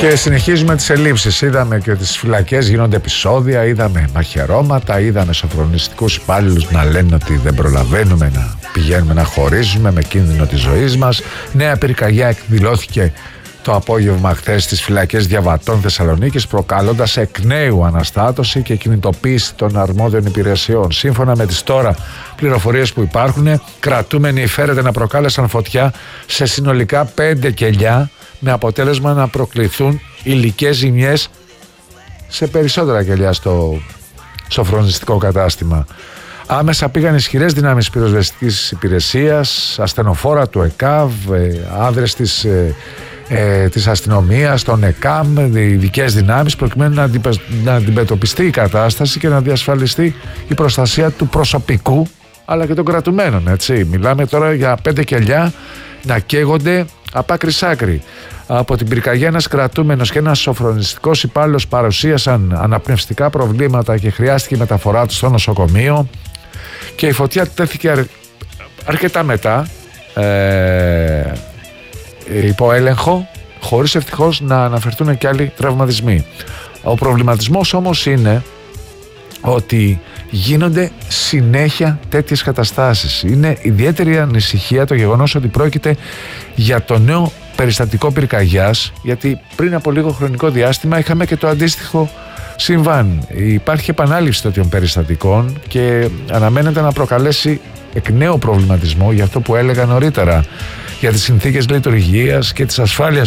Και συνεχίζουμε τις ελλείψεις. Είδαμε και ότι στις φυλακές γίνονται επεισόδια, είδαμε μαχαιρώματα, είδαμε σοφρονιστικούς υπάλληλους να λένε ότι δεν προλαβαίνουμε να πηγαίνουμε να χωρίζουμε με κίνδυνο της ζωής μας. Νέα πυρκαγιά εκδηλώθηκε το απόγευμα χθες στις φυλακές Διαβατών Θεσσαλονίκης, προκαλώντας εκ νέου αναστάτωση και κινητοποίηση των αρμόδιων υπηρεσιών. Σύμφωνα με τις τώρα πληροφορίες που υπάρχουν, κρατούμενοι φέρεται να προκάλεσαν φωτιά σε συνολικά 5 κελιά, με αποτέλεσμα να προκληθούν υλικές ζημιές σε περισσότερα κελιά στο σοφρονιστικό κατάστημα. Άμεσα πήγαν ισχυρές δυνάμεις πυροσβεστικής υπηρεσίας, ασθενοφόρα του ΕΚΑΒ, άνδρες της αστυνομίας, των ΕΚΑΜ, ειδικές δυνάμεις, προκειμένου να αντιμετωπιστεί η κατάσταση και να διασφαλιστεί η προστασία του προσωπικού αλλά και των κρατουμένων. Έτσι. Μιλάμε τώρα για 5 κελιά να καίγονται απ' άκρη σ' άκρη. Από την πυρκαγιά ένας κρατούμενος και ένας σοφρονιστικός υπάλληλος παρουσίασαν αναπνευστικά προβλήματα και χρειάστηκε η μεταφορά του στο νοσοκομείο, και η φωτιά τέθηκε αρκετά μετά υπό έλεγχο, χωρίς ευτυχώς να αναφερθούν και άλλοι τραυματισμοί. Ο προβληματισμός όμως είναι ότι γίνονται συνέχεια τέτοιες καταστάσεις. Είναι ιδιαίτερη ανησυχία το γεγονός ότι πρόκειται για το νέο περιστατικό πυρκαγιάς, γιατί πριν από λίγο χρονικό διάστημα είχαμε και το αντίστοιχο συμβάν. Υπάρχει επανάληψη τέτοιων περιστατικών και αναμένεται να προκαλέσει εκ νέου προβληματισμό για αυτό που έλεγα νωρίτερα, για τις συνθήκες λειτουργίας και της ασφάλειας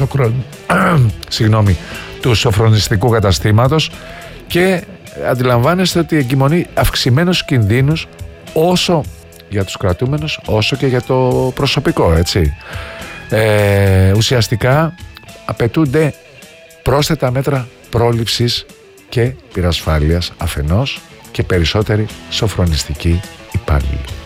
του σοφρονιστικού καταστήματος, και αντιλαμβάνεστε ότι εγκυμονεί αυξημένους κινδύνους όσο για τους κρατούμενους όσο και για το προσωπικό, έτσι. Ουσιαστικά απαιτούνται πρόσθετα μέτρα πρόληψης και πυρασφάλειας αφενός, και περισσότεροι σοφρονιστικοί υπάλληλοι.